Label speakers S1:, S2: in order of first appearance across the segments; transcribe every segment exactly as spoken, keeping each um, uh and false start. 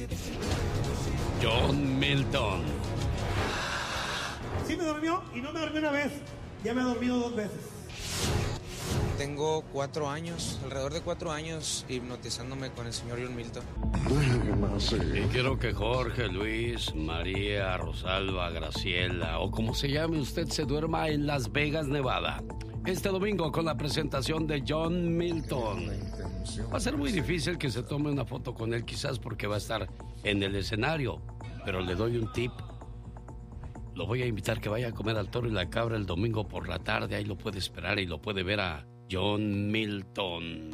S1: John Milton.
S2: Sí me durmió y no me dormí una vez. Ya me he dormido dos veces.
S3: Tengo cuatro años, alrededor de cuatro años hipnotizándome con el señor John Milton.
S1: Y quiero que Jorge, Luis, María, Rosalba, Graciela o como se llame usted se duerma en Las Vegas, Nevada. Este domingo con la presentación de John Milton. Va a ser muy difícil que se tome una foto con él, quizás porque va a estar en el escenario. Pero le doy un tip. Lo voy a invitar que vaya a comer al Toro y la Cabra el domingo por la tarde. Ahí lo puede esperar y lo puede ver a John Milton.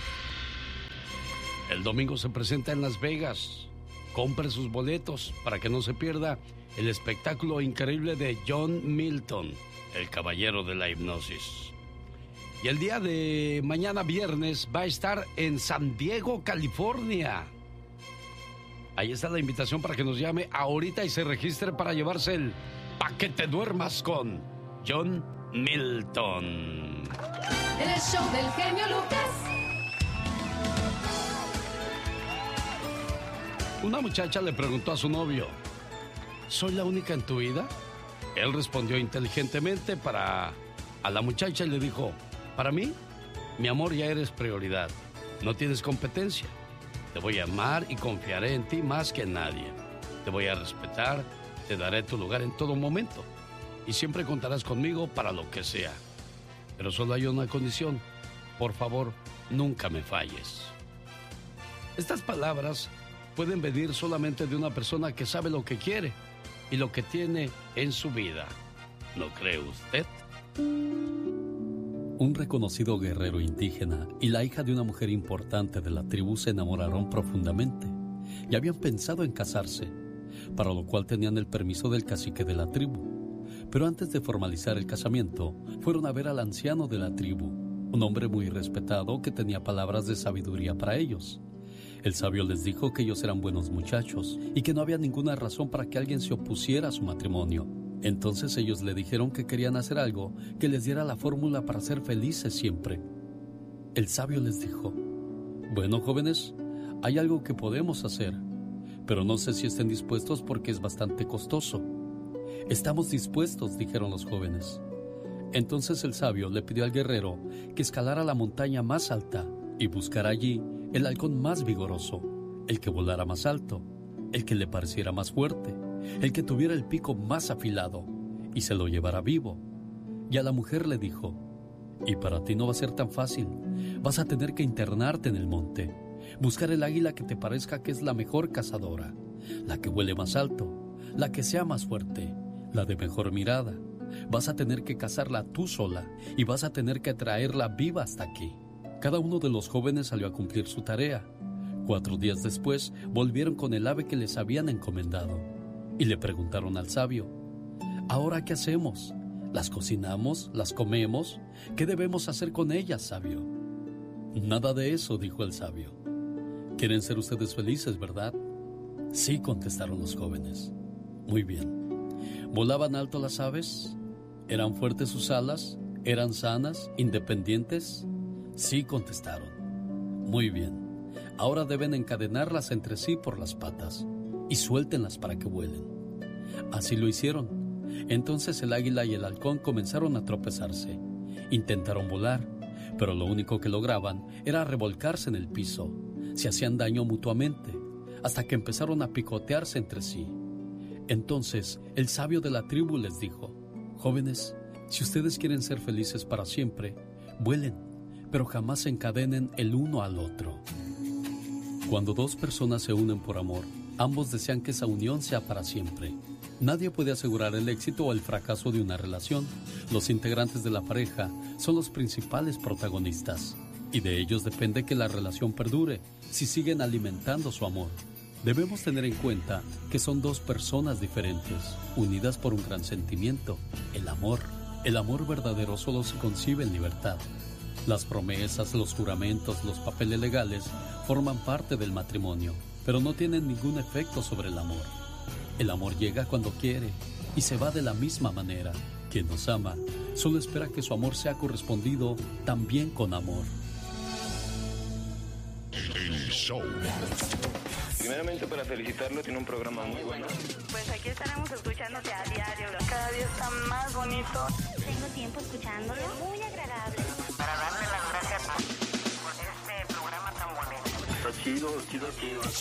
S1: El domingo se presenta en Las Vegas. Compre sus boletos para que no se pierda el espectáculo increíble de John Milton, el caballero de la hipnosis. Y el día de mañana viernes va a estar en San Diego, California. Ahí está la invitación para que nos llame ahorita y se registre para llevarse el Pa' que te duermas con John Milton.
S4: En el show del genio Lucas.
S1: Una muchacha le preguntó a su novio: ¿soy la única en tu vida? Él respondió inteligentemente para a la muchacha y le dijo: para mí, mi amor, ya eres prioridad. No tienes competencia. Te voy a amar y confiaré en ti más que en nadie. Te voy a respetar, te daré tu lugar en todo momento. Y siempre contarás conmigo para lo que sea. Pero solo hay una condición. Por favor, nunca me falles. Estas palabras pueden venir solamente de una persona que sabe lo que quiere y lo que tiene en su vida. ¿No cree usted?
S5: Un reconocido guerrero indígena y la hija de una mujer importante de la tribu se enamoraron profundamente y habían pensado en casarse, para lo cual tenían el permiso del cacique de la tribu. Pero antes de formalizar el casamiento, fueron a ver al anciano de la tribu, un hombre muy respetado que tenía palabras de sabiduría para ellos. El sabio les dijo que ellos eran buenos muchachos y que no había ninguna razón para que alguien se opusiera a su matrimonio. Entonces ellos le dijeron que querían hacer algo que les diera la fórmula para ser felices siempre. El sabio les dijo: bueno, jóvenes, hay algo que podemos hacer, pero no sé si estén dispuestos porque es bastante costoso. Estamos dispuestos, dijeron los jóvenes. Entonces el sabio le pidió al guerrero que escalara la montaña más alta y buscara allí el halcón más vigoroso, el que volara más alto, el que le pareciera más fuerte, el que tuviera el pico más afilado, y se lo llevara vivo. Y a la mujer le dijo: y para ti no va a ser tan fácil, vas a tener que internarte en el monte, buscar el águila que te parezca que es la mejor cazadora, la que vuele más alto, la que sea más fuerte, la de mejor mirada. Vas a tener que cazarla tú sola y vas a tener que traerla viva hasta aquí. Cada uno de los jóvenes salió a cumplir su tarea. Cuatro días después volvieron con el ave que les habían encomendado y le preguntaron al sabio: ¿ahora qué hacemos? ¿Las cocinamos? ¿Las comemos? ¿Qué debemos hacer con ellas, sabio? Nada de eso, dijo el sabio. ¿Quieren ser ustedes felices, verdad? Sí, contestaron los jóvenes. Muy bien. ¿Volaban alto las aves? ¿Eran fuertes sus alas? ¿Eran sanas, independientes? Sí, contestaron. Muy bien. Ahora deben encadenarlas entre sí por las patas y suéltenlas para que vuelen. Así lo hicieron. Entonces el águila y el halcón comenzaron a tropezarse. Intentaron volar, pero lo único que lograban era revolcarse en el piso. Se hacían daño mutuamente, hasta que empezaron a picotearse entre sí. Entonces el sabio de la tribu les dijo: jóvenes, si ustedes quieren ser felices para siempre, vuelen, pero jamás se encadenen el uno al otro. Cuando dos personas se unen por amor, ambos desean que esa unión sea para siempre. Nadie puede asegurar el éxito o el fracaso de una relación. Los integrantes de la pareja son los principales protagonistas, y de ellos depende que la relación perdure si siguen alimentando su amor. Debemos tener en cuenta que son dos personas diferentes, unidas por un gran sentimiento, el amor. El amor verdadero solo se concibe en libertad. Las promesas, los juramentos, los papeles legales forman parte del matrimonio, pero no tienen ningún efecto sobre el amor. El amor llega cuando quiere y se va de la misma manera. Quien nos ama solo espera que su amor sea correspondido también con amor.
S6: El show. Primeramente para felicitarlo, tiene un programa muy bueno.
S7: Pues aquí estaremos escuchándote a diario, cada día está más bonito.
S8: Tengo tiempo escuchándolo, muy agradable.
S7: Para darle las gracias por este programa tan bonito.
S6: Está chido, chido, chido.